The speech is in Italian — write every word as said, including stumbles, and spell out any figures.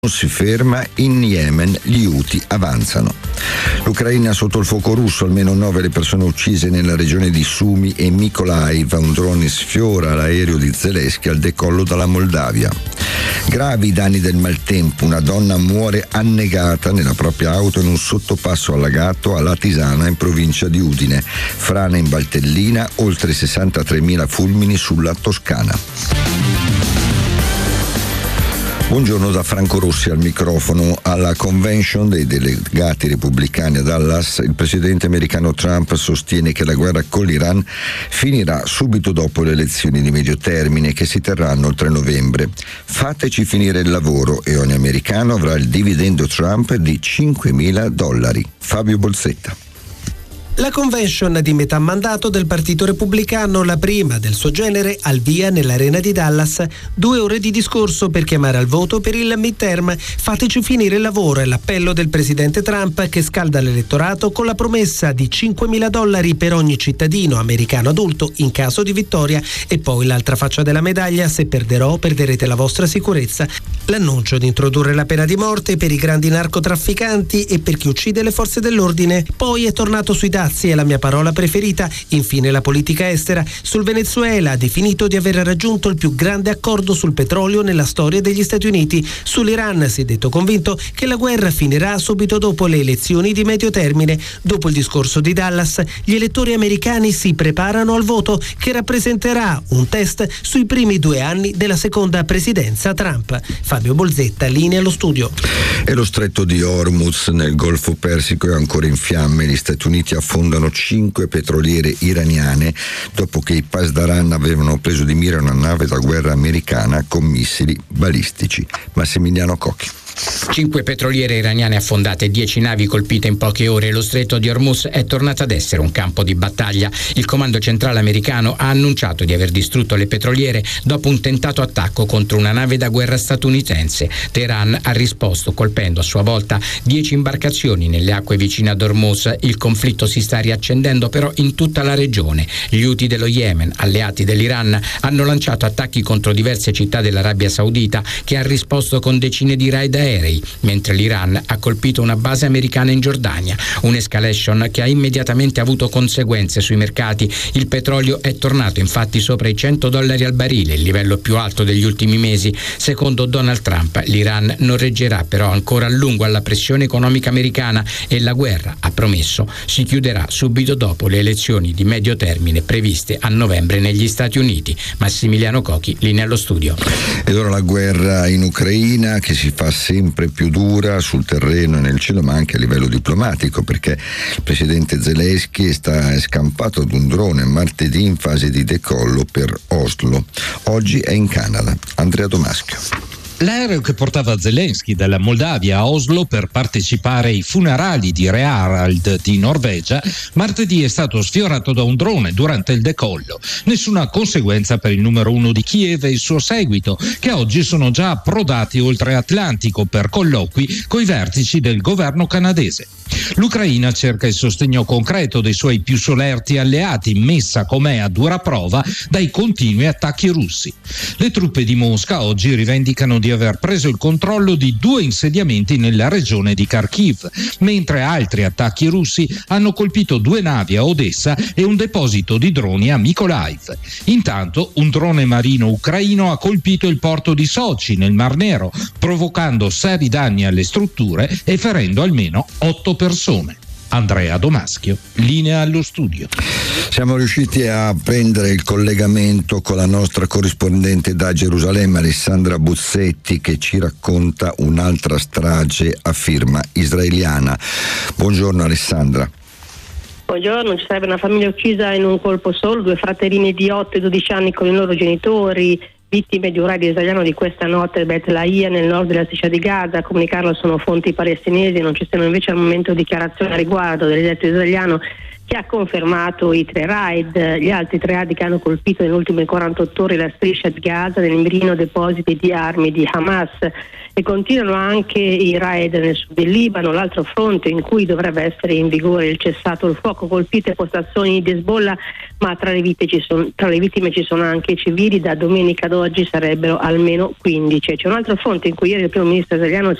non si ferma, in Yemen gli Houthi avanzano. L'Ucraina sotto il fuoco russo, almeno nove le persone uccise nella regione di Sumy e Mykolaiv. Un drone sfiora l'aereo di Zelensky al decollo dalla Moldavia. Gravi i danni del maltempo, una donna muore annegata nella propria auto in un sottopasso allagato a Latisana in provincia di Udine. Frana in Valtellina, oltre sessantatremila fulmini sulla Toscana. Buongiorno da Franco Rossi al microfono. Alla convention dei delegati repubblicani a Dallas, il presidente americano Trump sostiene che la guerra con l'Iran finirà subito dopo le elezioni di medio termine che si terranno il tre novembre. Fateci finire il lavoro e ogni americano avrà il dividendo Trump di cinquemila dollari. Fabio Bolsetta. La convention di metà mandato del Partito Repubblicano, la prima del suo genere, al via nell'arena di Dallas. Due ore di discorso per chiamare al voto per il midterm. Fateci finire il lavoro è l'appello del presidente Trump, che scalda l'elettorato con la promessa di cinquemila dollari per ogni cittadino americano adulto in caso di vittoria. E poi l'altra faccia della medaglia: se perderò, perderete la vostra sicurezza. L'annuncio di introdurre la pena di morte per i grandi narcotrafficanti e per chi uccide le forze dell'ordine. Poi è tornato sui dazi, è la mia parola preferita. Infine la politica estera. Sul Venezuela ha definito di aver raggiunto il più grande accordo sul petrolio nella storia degli Stati Uniti. Sull'Iran si è detto convinto che la guerra finirà subito dopo le elezioni di medio termine. Dopo il discorso di Dallas, gli elettori americani si preparano al voto, che rappresenterà un test sui primi due anni della seconda presidenza Trump. Fabio Bolsetta, linea allo studio. E lo stretto di Hormuz nel Golfo Persico è ancora in fiamme. Gli Stati Uniti affondano cinque petroliere iraniane dopo che i Pasdaran avevano preso di mira una nave da guerra americana con missili balistici. Massimiliano Cocchi. Cinque petroliere iraniane affondate e dieci navi colpite in poche ore. Lo stretto di Hormuz è tornato ad essere un campo di battaglia. Il comando centrale americano ha annunciato di aver distrutto le petroliere dopo un tentato attacco contro una nave da guerra statunitense. Teheran ha risposto colpendo a sua volta dieci imbarcazioni nelle acque vicine ad Hormuz. Il conflitto si sta riaccendendo però in tutta la regione. Gli Houthi dello Yemen, alleati dell'Iran, hanno lanciato attacchi contro diverse città dell'Arabia Saudita, che ha risposto con decine di raid aerei, mentre l'Iran ha colpito una base americana in Giordania. Un'escalation che ha immediatamente avuto conseguenze sui mercati. Il petrolio è tornato infatti sopra i cento dollari al barile, il livello più alto degli ultimi mesi. Secondo Donald Trump, l'Iran non reggerà però ancora a lungo alla pressione economica americana e la guerra, ha promesso, si chiuderà subito dopo le elezioni di medio termine previste a novembre negli Stati Uniti. Massimiliano Cocchi, linea allo studio. Ed ora la guerra in Ucraina, che si fa sempre più dura sul terreno e nel cielo, ma anche a livello diplomatico, perché il presidente Zelensky sta scampato ad un drone martedì in fase di decollo per Oslo. Oggi è in Canada. Andrea Domaschio. L'aereo che portava Zelensky dalla Moldavia a Oslo per partecipare ai funerali di Re Harald di Norvegia martedì è stato sfiorato da un drone durante il decollo. Nessuna conseguenza per il numero uno di Kiev e il suo seguito, che oggi sono già approdati oltre Atlantico per colloqui coi vertici del governo canadese. L'Ucraina cerca il sostegno concreto dei suoi più solerti alleati, messa com'è a dura prova dai continui attacchi russi. Le truppe di Mosca oggi rivendicano di aver preso il controllo di due insediamenti nella regione di Kharkiv, mentre altri attacchi russi hanno colpito due navi a Odessa e un deposito di droni a Mykolaiv. Intanto un drone marino ucraino ha colpito il porto di Sochi nel Mar Nero, provocando seri danni alle strutture e ferendo almeno otto persone. Andrea Domaschio, linea allo studio. Siamo riusciti a prendere il collegamento con la nostra corrispondente da Gerusalemme, Alessandra Buzzetti, che ci racconta un'altra strage a firma israeliana. Buongiorno Alessandra. Buongiorno, ci sarebbe una famiglia uccisa in un colpo solo, due fratellini di otto e dodici anni con i loro genitori, vittime di un raid israeliano di questa notte a Beit Lahia nel nord della striscia di Gaza. A comunicarlo sono fonti palestinesi, non ci sono invece al momento dichiarazioni a riguardo dell'esercito israeliano, che ha confermato i tre raid, gli altri tre raid che hanno colpito nelle ultime quarantotto ore la striscia di Gaza nel mirino depositi di armi di Hamas, e continuano anche i raid nel sud del Libano, l'altro fronte in cui dovrebbe essere in vigore il cessato il fuoco, colpite postazioni di Hezbollah, ma tra le, vittime ci sono, tra le vittime ci sono anche i civili. Da domenica ad oggi sarebbero almeno quindici. C'è un altro fronte in cui ieri il primo ministro israeliano